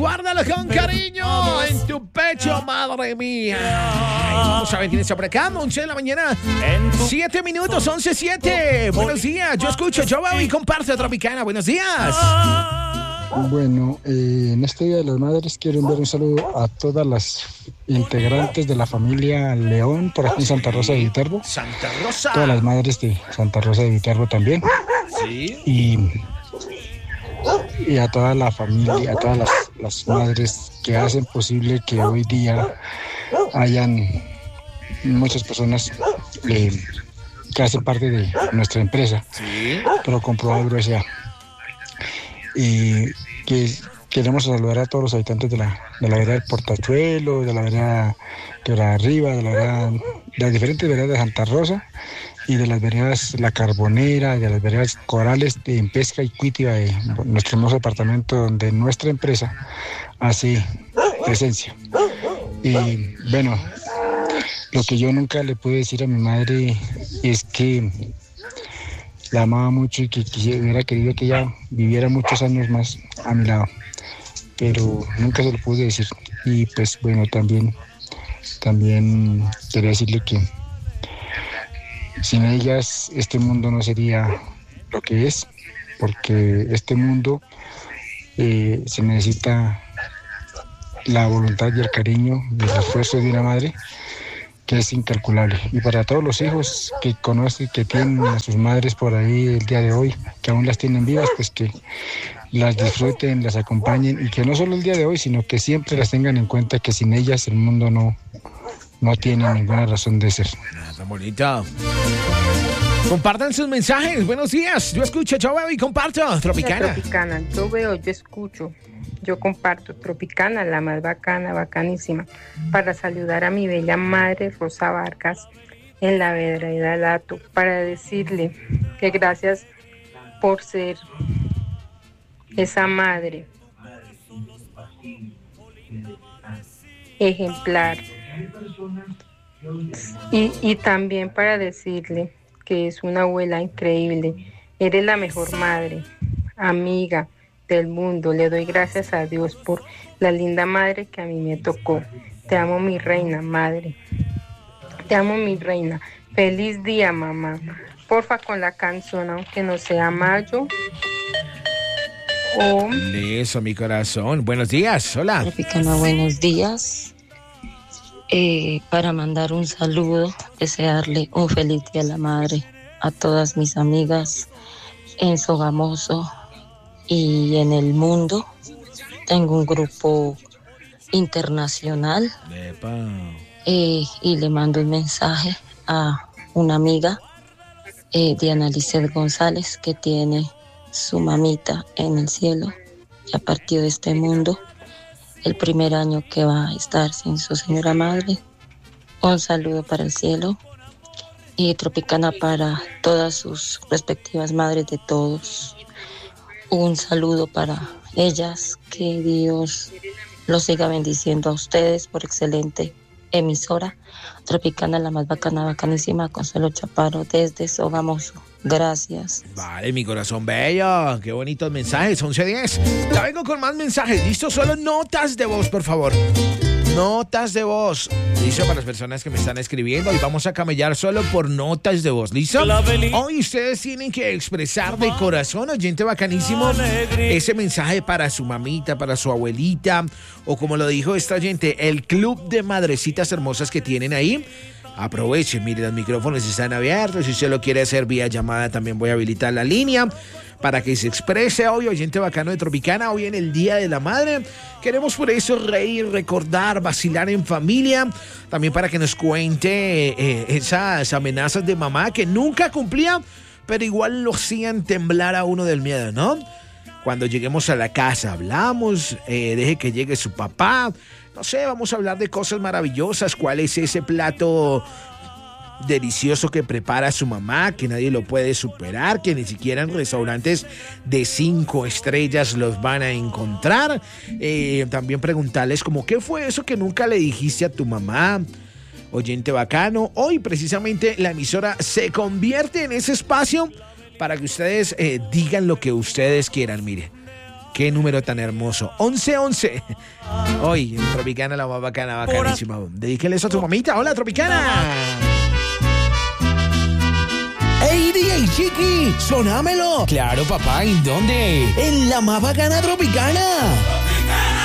guárdalo con cariño en tu pecho, madre mía. Ay, vamos a ver quién está por acá. 11 de la mañana, 7 minutos, 11:07. Buenos días, yo escucho, yo veo y comparto Tropicana. Buenos días. Bueno, en este Día de las Madres quiero enviar un saludo a todas las integrantes de la familia León, por aquí en Santa Rosa de Viterbo. Santa Rosa. Todas las madres de Santa Rosa de Viterbo también. Sí. Y a toda la familia, a todas las madres que hacen posible que hoy día hayan muchas personas que hacen parte de nuestra empresa, Sí. Procomprobar Gruesa. Y que queremos saludar a todos los habitantes de la vereda del Portachuelo, de la vereda Quebrada Arriba, de las diferentes veredas de Santa Rosa y de las veredas La Carbonera, de las veredas Corales en Pesca y Cuitiva de nuestro hermoso departamento donde nuestra empresa hace presencia. Y bueno, lo que yo nunca le pude decir a mi madre es que la amaba mucho y que hubiera querido que ella viviera muchos años más a mi lado, pero nunca se lo pude decir. Y pues bueno, también quería decirle que sin ellas este mundo no sería lo que es, porque este mundo se necesita la voluntad y el cariño y el esfuerzo de una madre que es incalculable. Y para todos los hijos que conocen, que tienen a sus madres por ahí el día de hoy, que aún las tienen vivas, pues que las disfruten, las acompañen y que no solo el día de hoy, sino que siempre las tengan en cuenta, que sin ellas el mundo no tiene ninguna razón de ser. Tan bonito. Compartan sus mensajes. Buenos días. Yo escucho, yo veo y comparto Tropicana. Tropicana, yo veo, yo escucho, yo comparto Tropicana, la más bacana, bacanísima, para saludar a mi bella madre Rosa Vargas en la vereda Lato, para decirle que gracias por ser esa madre ejemplar y también para decirle que es una abuela increíble. Eres la mejor madre, amiga del mundo. Le doy gracias a Dios por la linda madre que a mí me tocó. Te amo, mi reina, madre. Te amo, mi reina. Feliz día, mamá. Porfa, con la canción, aunque no sea mayo. Eso, mi corazón. Buenos días. Hola. Tropicana, buenos días. Para mandar un saludo, desearle un feliz día a la madre a todas mis amigas en Sogamoso y en el mundo. Tengo un grupo internacional y le mando un mensaje a una amiga, Diana Lizeth González, que tiene su mamita en el cielo, ya partió de este mundo. El primer año que va a estar sin su señora madre. Un saludo para el cielo y Tropicana para todas sus respectivas madres de todos. Un saludo para ellas, que Dios los siga bendiciendo a ustedes por excelente emisora. Tropicana, la más bacana, bacanísima, Consuelo Chaparro desde Sogamoso. Gracias. Vale, mi corazón bello. Qué bonitos mensajes. 11:10. Ya vengo con más mensajes. Listo, solo notas de voz, por favor. Notas de voz. Listo, para las personas que me están escribiendo. Y vamos a camellar solo por notas de voz. ¿Listo? Hoy ustedes tienen que expresar de corazón, oyente bacanísimo, ese mensaje para su mamita, para su abuelita. O como lo dijo esta oyente, el club de madrecitas hermosas que tienen ahí. Aprovechen, miren, los micrófonos están abiertos. Si usted lo quiere hacer vía llamada, también voy a habilitar la línea para que se exprese hoy, oyente bacano de Tropicana, hoy en el Día de la Madre. Queremos por eso reír, recordar, vacilar en familia. También para que nos cuente esas amenazas de mamá que nunca cumplía, pero igual lo hacían temblar a uno del miedo, ¿no? Cuando lleguemos a la casa hablamos, deje que llegue su papá. No sé, vamos a hablar de cosas maravillosas. ¿Cuál es ese plato delicioso que prepara su mamá, que nadie lo puede superar, que ni siquiera en restaurantes de 5 estrellas los van a encontrar? También preguntarles como, ¿qué fue eso que nunca le dijiste a tu mamá? Oyente bacano, hoy precisamente la emisora se convierte en ese espacio para que ustedes digan lo que ustedes quieran. Mire, Qué número tan hermoso. 11-11. Hoy, en Tropicana, la más bacana, bacanísima. Dedíquele eso a tu mamita. Hola, Tropicana. ¡Ey, DJ Chiqui! ¡Sonámelo! Claro, papá, ¿en dónde? En la más bacana Tropicana.